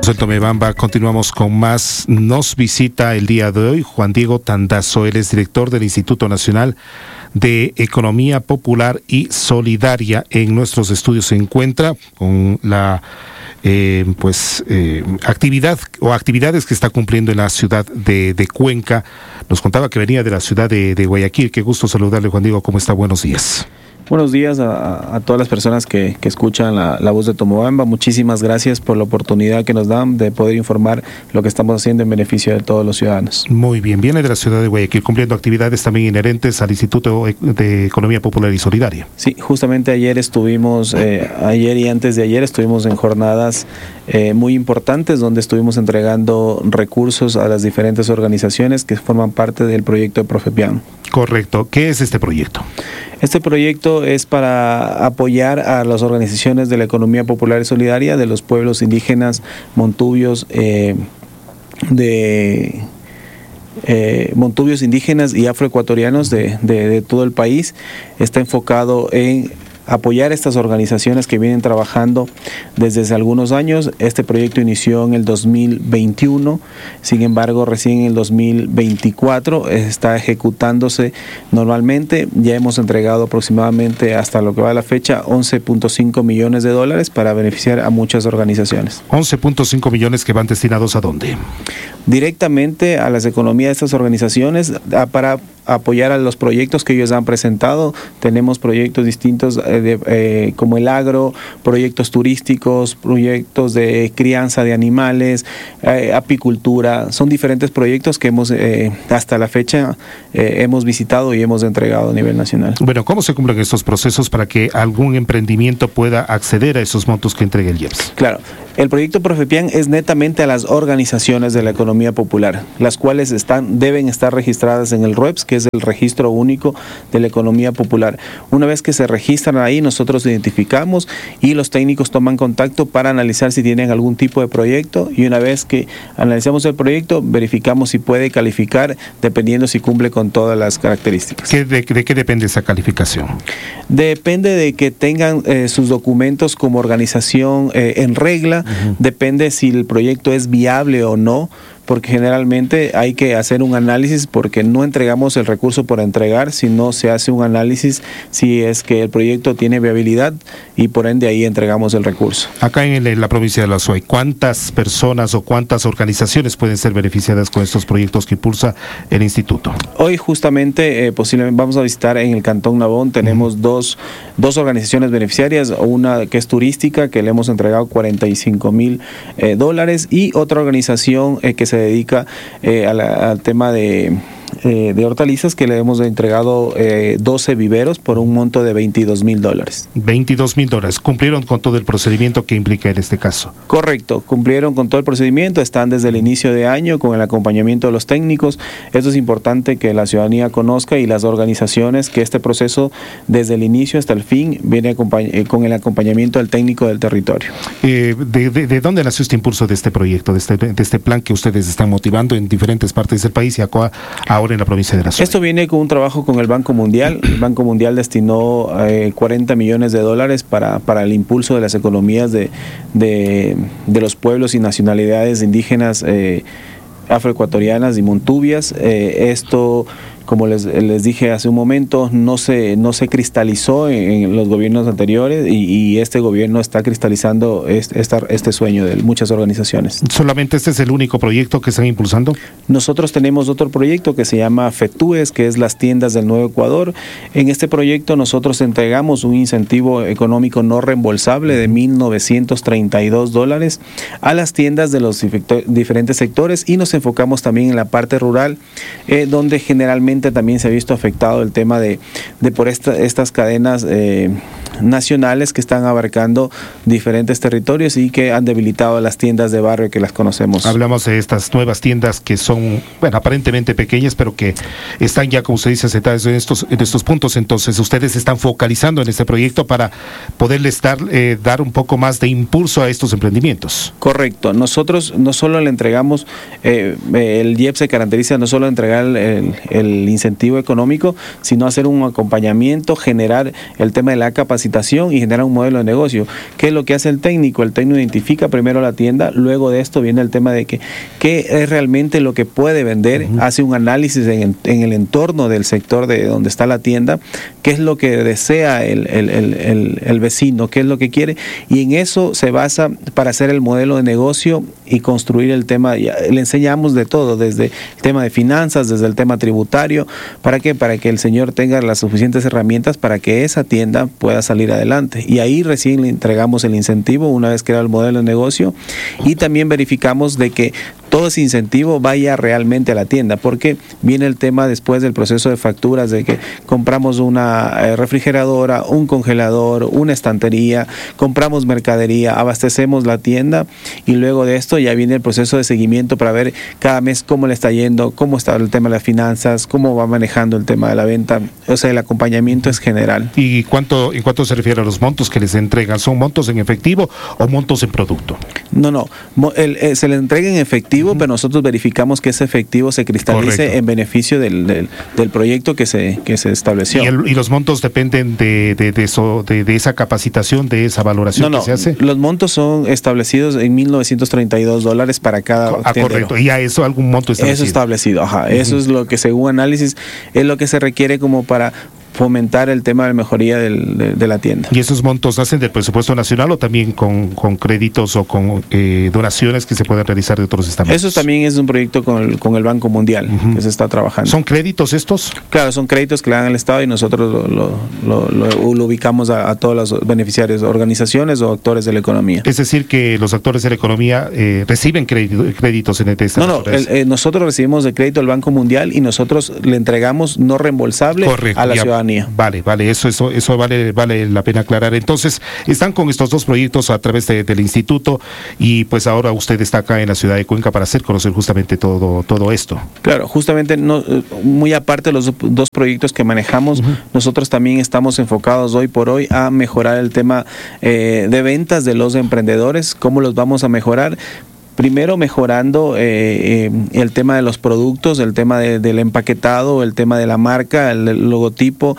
del Tomebamba. Continuamos con más. Nos visita el día de hoy Juan Diego Tandazo. Él es director del Instituto Nacional de Economía Popular y Solidaria. En nuestros estudios se encuentra con la actividades que está cumpliendo en la ciudad de Cuenca. Nos contaba que venía de la ciudad de Guayaquil. Qué gusto saludarle, Juan Diego. ¿Cómo está? Buenos días. Buenos días a todas las personas que escuchan la voz de Tomebamba. Muchísimas gracias por la oportunidad que nos dan de poder informar lo que estamos haciendo en beneficio de todos los ciudadanos. Muy bien, viene de la ciudad de Guayaquil cumpliendo actividades también inherentes al Instituto de Economía Popular y Solidaria. Sí, justamente ayer y antes de ayer estuvimos en jornadas muy importantes donde estuvimos entregando recursos a las diferentes organizaciones que forman parte del proyecto de Profepian. Correcto. ¿Qué es este proyecto? Este proyecto es para apoyar a las organizaciones de la economía popular y solidaria de los pueblos indígenas montubios, montubios indígenas y afroecuatorianos de todo el país. Está enfocado en apoyar estas organizaciones que vienen trabajando desde hace algunos años. Este proyecto inició en el 2021, sin embargo recién en el 2024 está ejecutándose normalmente. Ya hemos entregado aproximadamente hasta lo que va de la fecha $11.5 millones para beneficiar a muchas organizaciones. 11.5 millones que van destinados ¿a dónde? Directamente a las economías de estas organizaciones para apoyar a los proyectos que ellos han presentado. Tenemos proyectos distintos como el agro, proyectos turísticos, proyectos de crianza de animales, apicultura. Son diferentes proyectos que hemos hasta la fecha hemos visitado y hemos entregado a nivel nacional. Bueno, ¿cómo se cumplen estos procesos para que algún emprendimiento pueda acceder a esos montos que entregue el IEPS? Claro, el proyecto Profepian es netamente a las organizaciones de la economía popular, las cuales deben estar registradas en el RUEPS, que es el Registro Único de la Economía Popular. Una vez que se registran ahí, nosotros identificamos y los técnicos toman contacto para analizar si tienen algún tipo de proyecto, y una vez que analizamos el proyecto, verificamos si puede calificar dependiendo si cumple con todas las características. ¿De qué depende esa calificación? Depende de que tengan sus documentos como organización en regla. Depende si el proyecto es viable o no, porque generalmente hay que hacer un análisis, porque no entregamos el recurso por entregar, sino se hace un análisis si es que el proyecto tiene viabilidad y por ende ahí entregamos el recurso. Acá en la provincia de La Suay, ¿cuántas personas o cuántas organizaciones pueden ser beneficiadas con estos proyectos que impulsa el instituto? Hoy justamente posiblemente vamos a visitar en el Cantón Nabón. Tenemos dos organizaciones beneficiarias, una que es turística, que le hemos entregado $45,000, y otra organización que se dedica al tema de hortalizas, que le hemos entregado 12 viveros por un monto de $22,000. $22,000. ¿Cumplieron con todo el procedimiento que implica en este caso? Correcto, cumplieron con todo el procedimiento, están desde el inicio de año con el acompañamiento de los técnicos. Esto es importante que la ciudadanía conozca y las organizaciones que este proceso desde el inicio hasta el fin viene con el acompañamiento del técnico del territorio. ¿De dónde nació este impulso de este proyecto, de este plan que ustedes están motivando en diferentes partes del país y ahora en la provincia de La Suay? Esto viene con un trabajo con el Banco Mundial. El Banco Mundial destinó $40 millones para el impulso de las economías de los pueblos y nacionalidades indígenas afroecuatorianas y montubias. Esto, como les dije hace un momento, no se cristalizó en los gobiernos anteriores, y este gobierno está cristalizando este sueño de muchas organizaciones. ¿Solamente este es el único proyecto que están impulsando? Nosotros tenemos otro proyecto que se llama FETUES, que es las tiendas del Nuevo Ecuador. En este proyecto nosotros entregamos un incentivo económico no reembolsable de $1,932 a las tiendas de los diferentes sectores, y nos enfocamos también en la parte rural, donde generalmente también se ha visto afectado el tema de por estas cadenas nacionales que están abarcando diferentes territorios y que han debilitado las tiendas de barrio que las conocemos. Hablamos de estas nuevas tiendas que son, aparentemente pequeñas, pero que están ya, como se dice, asentadas en estos puntos. Entonces, ustedes están focalizando en este proyecto para poderles dar un poco más de impulso a estos emprendimientos. Correcto. Nosotros no solo le entregamos, el IEPS se caracteriza no solo entregar el incentivo económico, sino hacer un acompañamiento, generar el tema de la capacitación capacitación y generar un modelo de negocio. ¿Qué es lo que hace el técnico? El técnico identifica primero la tienda, luego de esto viene el tema de qué es realmente lo que puede vender, hace un análisis en el entorno del sector de donde está la tienda, qué es lo que desea el vecino, qué es lo que quiere, y en eso se basa para hacer el modelo de negocio y construir el tema. Le enseñamos de todo, desde el tema de finanzas, desde el tema tributario. ¿Para qué? Para que el señor tenga las suficientes herramientas para que esa tienda pueda salir adelante. Y ahí recién le entregamos el incentivo una vez creado el modelo de negocio, y también verificamos de que todo ese incentivo vaya realmente a la tienda, porque viene el tema después del proceso de facturas, de que compramos una refrigeradora, un congelador, una estantería, compramos mercadería, abastecemos la tienda, y luego de esto ya viene el proceso de seguimiento para ver cada mes cómo le está yendo, cómo está el tema de las finanzas, cómo va manejando el tema de la venta. O sea, el acompañamiento es general. ¿Y en cuánto se refiere a los montos que les entregan? ¿Son montos en efectivo o montos en producto? No, se le entrega en efectivo, pero nosotros verificamos que ese efectivo se cristalice. Correcto. En beneficio del proyecto que se estableció. ¿Y los montos dependen de esa capacitación, de esa valoración que se hace? Los montos son establecidos en $1,932 para cada tendero. Correcto, y a eso algún monto establecido. Eso establecido, eso es lo que, según análisis, es lo que se requiere como para fomentar el tema de mejoría de la tienda. ¿Y esos montos nacen del presupuesto nacional o también con créditos o con donaciones que se pueden realizar de otros estamentos? Eso también es un proyecto con el Banco Mundial que se está trabajando. ¿Son créditos estos? Claro, son créditos que le dan al Estado y nosotros lo ubicamos a todos los beneficiarios, organizaciones o actores de la economía. Es decir, que los actores de la economía reciben créditos en esta. Nosotros recibimos el crédito del Banco Mundial y nosotros le entregamos no reembolsable. Correcto, a la ciudadanía. Vale, eso vale la pena aclarar. Entonces, están con estos dos proyectos a través del instituto, y pues ahora usted está acá en la ciudad de Cuenca para hacer conocer justamente todo esto. Claro, justamente muy aparte de los dos proyectos que manejamos, nosotros también estamos enfocados hoy por hoy a mejorar el tema de ventas de los emprendedores. ¿Cómo los vamos a mejorar? Primero mejorando el tema de los productos, el tema del empaquetado, el tema de la marca, el logotipo,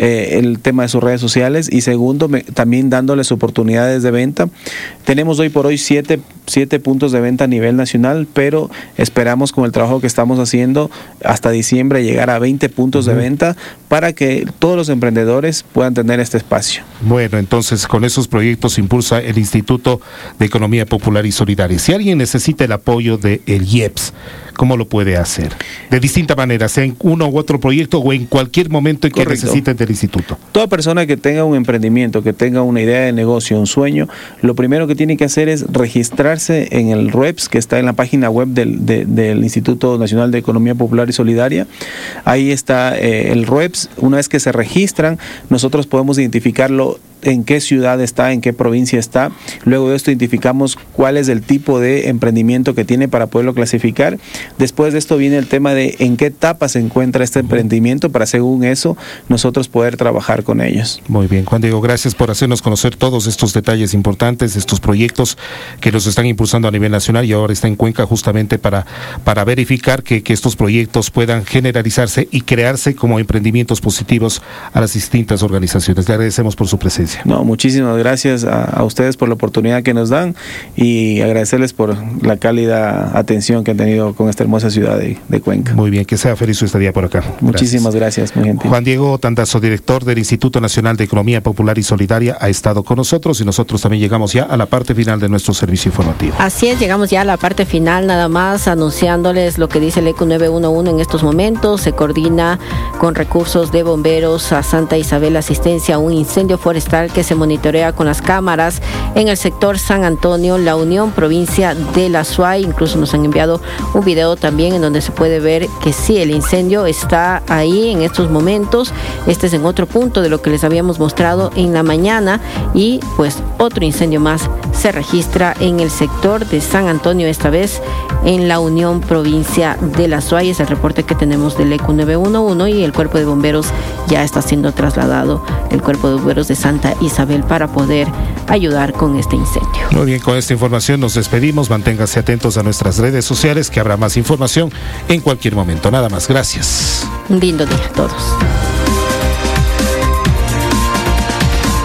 el tema de sus redes sociales, y segundo también dándoles oportunidades de venta. Tenemos hoy por hoy 7 puntos de venta a nivel nacional, pero esperamos con el trabajo que estamos haciendo hasta diciembre llegar a 20 puntos de venta para que todos los emprendedores puedan tener este espacio. Bueno, entonces con esos proyectos impulsa el Instituto de Economía Popular y Solidaria. Si alguien necesita el apoyo del IEPS, ¿cómo lo puede hacer? De distinta manera, sea en uno u otro proyecto o en cualquier momento en que necesiten del instituto. Toda persona que tenga un emprendimiento, que tenga una idea de negocio, un sueño, lo primero que tiene que hacer es registrarse en el RUEPS, que está en la página web del Instituto Nacional de Economía Popular y Solidaria. Ahí está el RUEPS. Una vez que se registran, nosotros podemos identificarlo en qué ciudad está, en qué provincia está. Luego de esto identificamos cuál es el tipo de emprendimiento que tiene para poderlo clasificar. Después de esto viene el tema de en qué etapa se encuentra este emprendimiento para, según eso, nosotros poder trabajar con ellos. Muy bien, Juan Diego, gracias por hacernos conocer todos estos detalles importantes, estos proyectos que nos están impulsando a nivel nacional, y ahora está en Cuenca justamente para verificar que estos proyectos puedan generalizarse y crearse como emprendimientos positivos a las distintas organizaciones. Le agradecemos por su presencia. No, muchísimas gracias a ustedes por la oportunidad que nos dan, y agradecerles por la cálida atención que han tenido con esta hermosa ciudad de Cuenca. Muy bien, que sea feliz su estadía por acá. Muchísimas gracias, muy gentil. Juan Diego Tandazo, director del Instituto Nacional de Economía Popular y Solidaria, ha estado con nosotros, y nosotros también llegamos ya a la parte final de nuestro servicio informativo. Así es, llegamos ya a la parte final, nada más anunciándoles lo que dice el ECU 911 en estos momentos. Se coordina con recursos de bomberos a Santa Isabel asistencia a un incendio forestal que se monitorea con las cámaras en el sector San Antonio, La Unión, provincia de La Suay. Incluso nos han enviado un video también en donde se puede ver que sí, el incendio está ahí en estos momentos. Este es en otro punto de lo que les habíamos mostrado en la mañana, y pues otro incendio más se registra en el sector de San Antonio, esta vez en La Unión, provincia de La Suay. Es el reporte que tenemos del ECU 911, y el cuerpo de bomberos ya está siendo trasladado, el cuerpo de bomberos de Santa Isabel, para poder ayudar con este incendio. Muy bien, con esta información nos despedimos. Manténganse atentos a nuestras redes sociales, que habrá más información en cualquier momento. Nada más, gracias. Un lindo día a todos.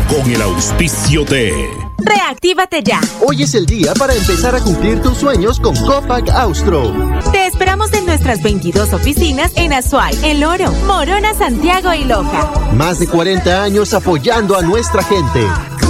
con el auspicio de... ¡Reactívate ya! Hoy es el día para empezar a cumplir tus sueños con Copac Austro. Te esperamos en nuestras 22 oficinas en Azuay, El Oro, Morona, Santiago y Loja. Más de 40 años apoyando a nuestra gente.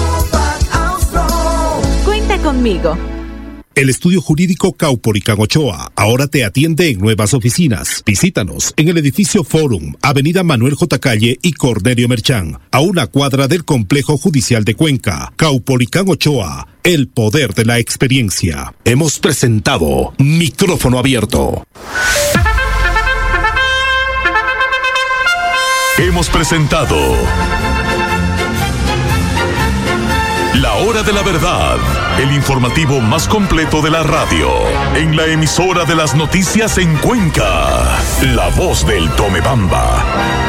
Cuenta conmigo. El estudio jurídico Caupolicán Ochoa ahora te atiende en nuevas oficinas. Visítanos en el edificio Forum, Avenida Manuel J. Calle y Cornelio Merchán, a una cuadra del Complejo Judicial de Cuenca. Caupolicán Ochoa, el poder de la experiencia. Hemos presentado Micrófono Abierto. Hemos presentado La Hora de la Verdad, el informativo más completo de la radio, en la emisora de las noticias en Cuenca, La Voz del Tomebamba.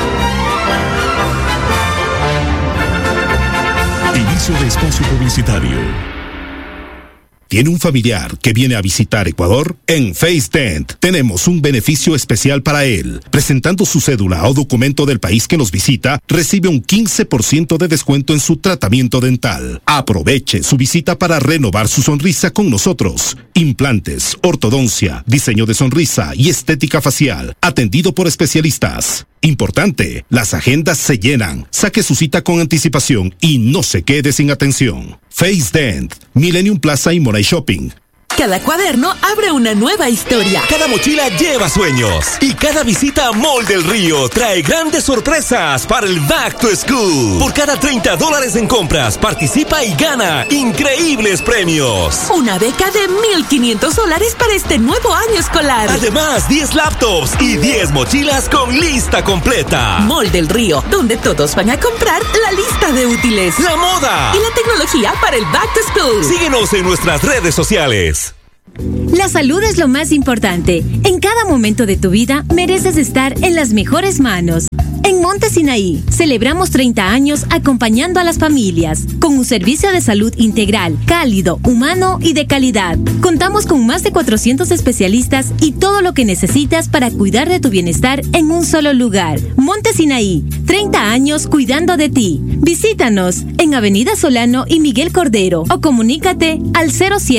Inicio de espacio publicitario. ¿Tiene un familiar que viene a visitar Ecuador? En FaceDent tenemos un beneficio especial para él. Presentando su cédula o documento del país que nos visita, recibe un 15% de descuento en su tratamiento dental. Aproveche su visita para renovar su sonrisa con nosotros. Implantes, ortodoncia, diseño de sonrisa y estética facial, atendido por especialistas. Importante, las agendas se llenan. Saque su cita con anticipación y no se quede sin atención. FaceDent, Millennium Plaza y Moray Shopping. Cada cuaderno abre una nueva historia. Cada mochila lleva sueños. Y cada visita a Mall del Río trae grandes sorpresas para el Back to School. Por cada $30 en compras, participa y gana increíbles premios. Una beca de $1,500 para este nuevo año escolar. Además, 10 laptops y 10 mochilas con lista completa. Mall del Río, donde todos van a comprar la lista de útiles, la moda y la tecnología para el Back to School. Síguenos en nuestras redes sociales. La salud es lo más importante. En cada momento de tu vida mereces estar en las mejores manos. En Monte Sinaí celebramos 30 años acompañando a las familias con un servicio de salud integral, cálido, humano y de calidad. Contamos con más de 400 especialistas y todo lo que necesitas para cuidar de tu bienestar en un solo lugar. Monte Sinaí, 30 años cuidando de ti. Visítanos en Avenida Solano y Miguel Cordero o comunícate al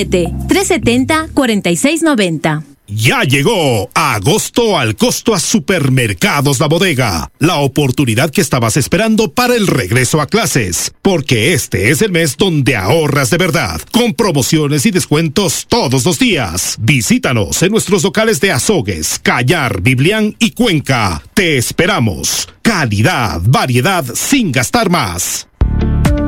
07-370-4690. Ya llegó agosto al costo a Supermercados La Bodega, la oportunidad que estabas esperando para el regreso a clases, porque este es el mes donde ahorras de verdad, con promociones y descuentos todos los días. Visítanos en nuestros locales de Azogues, Callar, Biblián y Cuenca. Te esperamos. Calidad, variedad sin gastar más.